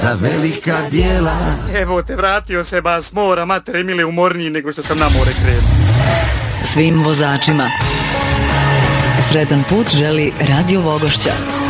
za velika dijela. Evo te, vratio se ba s mora, matere mile, umorniji nego što sam na more krenuo. Svim vozačima sretan put želi Radio Vogošća.